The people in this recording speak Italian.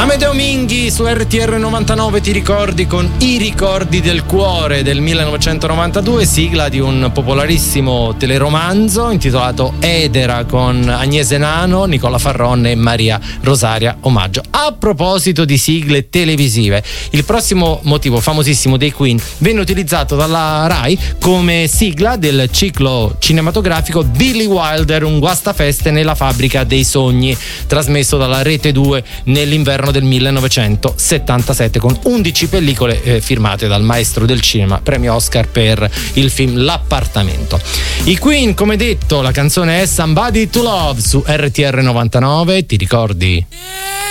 Amedeo Minghi su RTR 99, ti ricordi, con I ricordi del cuore del 1992, sigla di un popolarissimo teleromanzo intitolato Edera con Agnese Nano, Nicola Farron e Maria Rosaria Omaggio. A proposito di sigle televisive, il prossimo motivo famosissimo dei Queen venne utilizzato dalla Rai come sigla del ciclo cinematografico Billy Wilder, un guastafeste nella fabbrica dei sogni, trasmesso dalla Rete 2 nell'inverno del 1977, con 11 pellicole firmate dal maestro del cinema, premio Oscar per il film L'appartamento. I Queen, come detto, la canzone è Somebody to Love su RTR 99, ti ricordi?